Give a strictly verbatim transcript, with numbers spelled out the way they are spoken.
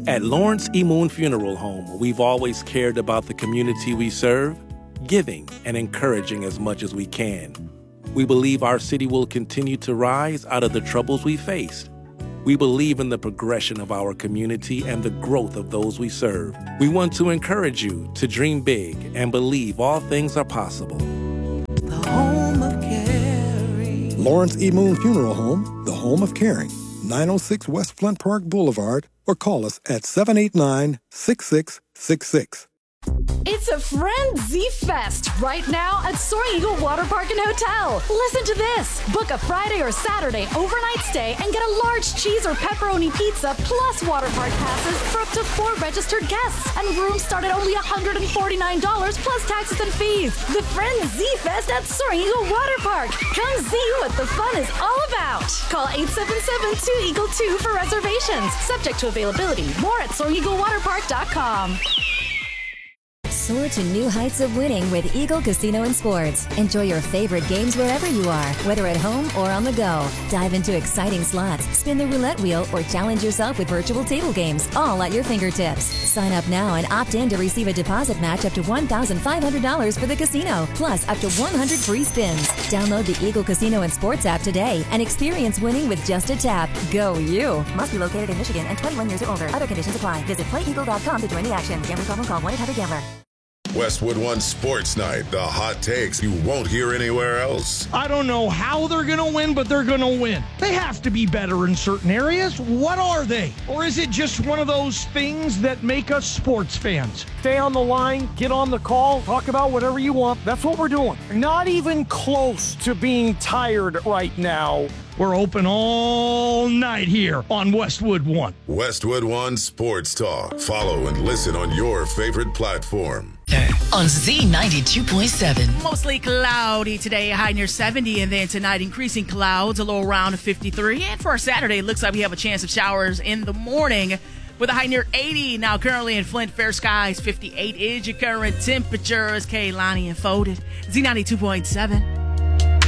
At Lawrence E. Moon Funeral Home, we've always cared about the community we serve, giving and encouraging as much as we can. We believe our city will continue to rise out of the troubles we faced. We believe in the progression of our community and the growth of those we serve. We want to encourage you to dream big and believe all things are possible. The home of caring. Lawrence E. Moon Funeral Home, the home of caring. nine oh six West Flint Park Boulevard, or call us at seven eight nine, six six six six. It's a Frenzy Fest right now at Soaring Eagle Water Park and Hotel. Listen to this. Book a Friday or Saturday overnight stay and get a large cheese or pepperoni pizza plus water park passes for up to four registered guests. And rooms start at only one hundred forty-nine dollars plus taxes and fees. The Frenzy Fest at Soaring Eagle Water Park. Come see what the fun is all about. Call eight seven seven, two eagle two for reservations. Subject to availability. More at soaring eagle water park dot com. Soar to new heights of winning with Eagle Casino and Sports. Enjoy your favorite games wherever you are, whether at home or on the go. Dive into exciting slots, spin the roulette wheel, or challenge yourself with virtual table games, all at your fingertips. Sign up now and opt in to receive a deposit match up to one thousand five hundred dollars for the casino, plus up to one hundred free spins. Download the Eagle Casino and Sports app today and experience winning with just a tap. Go you! Must be located in Michigan and twenty-one years or older. Other conditions apply. Visit play eagle dot com to join the action. Gambling problem, call one eight hundred gambler. Westwood One Sports Night, the hot takes you won't hear anywhere else. I don't know how they're going to win, but they're going to win. They have to be better in certain areas. What are they? Or is it just one of those things that make us sports fans? Stay on the line, get on the call, talk about whatever you want. That's what we're doing. Not even close to being tired right now. We're open all night here on Westwood One. Westwood One Sports Talk. Follow and listen on your favorite platform. On Z ninety-two point seven. Mostly cloudy today, high near seventy, and then tonight increasing clouds, a low around fifty-three. And for our Saturday, it looks like we have a chance of showers in the morning with a high near eighty. Now currently in Flint, fair skies, fifty-eight is your current temperature. It's Kaylani and Folded. Z ninety-two point seven.